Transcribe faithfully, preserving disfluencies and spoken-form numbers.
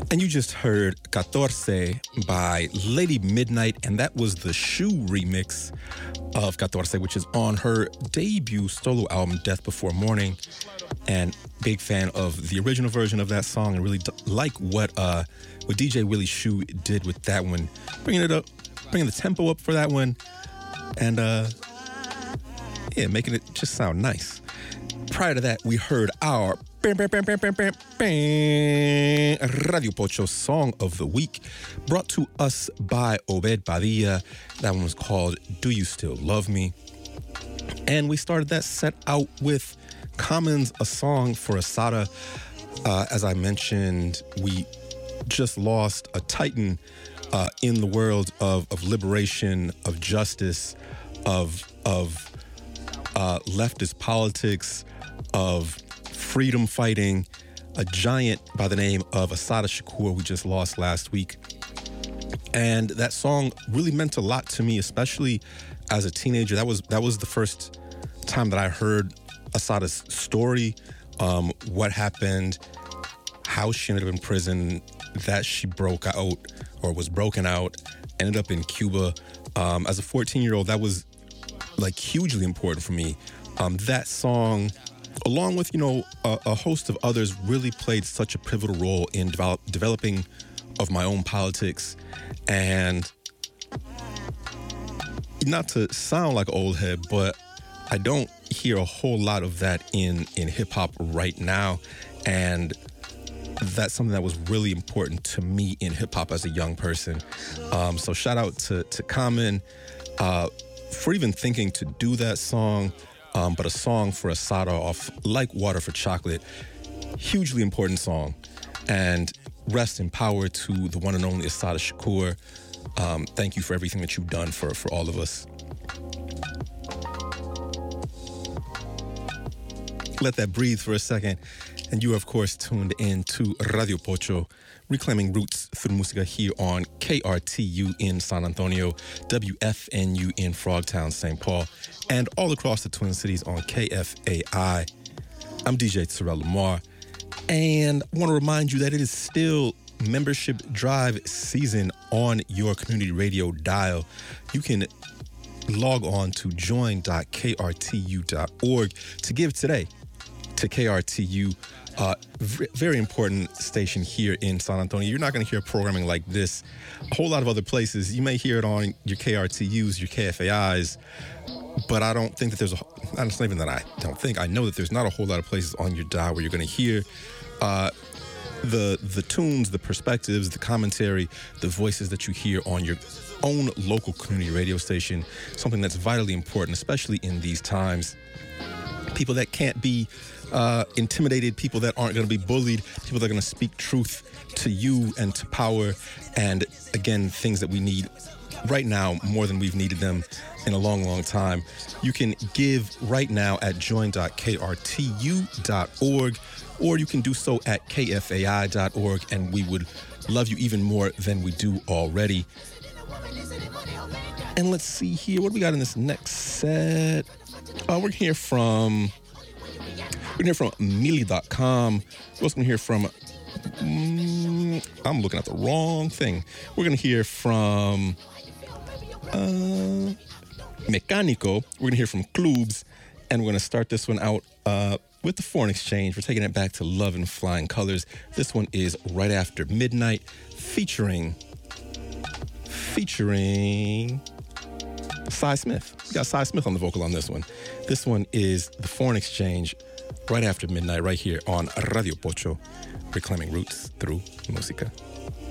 And you just heard Catorce by Lady Midnight, and that was the Shoe remix of Catorce, which is on her debut solo album, Death Before Morning. And big fan of the original version of that song, and really d- like what uh, what D J Willie Shoe did with that one, bringing it up, bringing the tempo up for that one, and uh, yeah, making it just sound nice. Prior to that, we heard our bam, bam, bam, bam, bam, bam, bam, Radio Pocho Song of the Week, brought to us by Obed Padilla. That one was called Do You Still Love Me? And we started that set out with Commons, A Song for Assata. Uh, as I mentioned, we just lost a titan uh, in the world of, of liberation, of justice, of, of uh, leftist politics, of freedom fighting, a giant by the name of Assata Shakur we just lost last week. And that song really meant a lot to me, especially as a teenager. That was that was the first time that I heard Assata's story, um, what happened, how she ended up in prison, that she broke out or was broken out, ended up in Cuba. Um, as a fourteen-year-old, that was like hugely important for me. Um, that song, along with, you know, a, a host of others, really played such a pivotal role in develop, developing of my own politics. And not to sound like an old head, but I don't hear a whole lot of that in, in hip hop right now. And that's something that was really important to me in hip hop as a young person. Um, so shout out to, to Common uh, for even thinking to do that song. Um, but a song for Assata off Like Water for Chocolate, hugely important song. And rest in power to the one and only Assata Shakur. Um, thank you for everything that you've done for, for all of us. Let that breathe for a second. And you are, of course, tuned in to Radio Pocho, reclaiming roots through música here on K R T U in San Antonio, W F N U in Frogtown, Saint Paul, and all across the Twin Cities on K F A I. I'm D J Terrell Lamar, and I want to remind you that it is still membership drive season on your community radio dial. You can log on to join dot K R T U dot org to give today to K R T U, uh, v- very important station here in San Antonio. You're not going to hear programming like this a whole lot of other places. You may hear it on your K R T Us, your K F A Is, but I don't think that there's a, not even that I don't think, I know that there's not a whole lot of places on your dial where you're going to hear uh, the the tunes, the perspectives, the commentary, the voices that you hear on your own local community radio station, something that's vitally important, especially in these times. People that can't be uh, intimidated, people that aren't going to be bullied, people that are going to speak truth to you and to power, and again, things that we need right now more than we've needed them in a long, long time. You can give right now at join dot K R T U dot org, or you can do so at K F A I dot org, and we would love you even more than we do already. And let's see here, what do we got in this next set? Uh, we're going to hear from, we're going to hear from Mili dot com. We're also going to hear from, mm, I'm looking at the wrong thing. We're going to hear from uh, Mecánico. We're going to hear from Clubs. And we're going to start this one out uh, with the Foreign Exchange. We're taking it back to Love and Flying Colors. This one is Right After Midnight, featuring, featuring... Cy Smith. We got Cy Smith on the vocal on this one. This one is the Foreign Exchange, Right After Midnight, right here on Radio Pocho, reclaiming roots through música.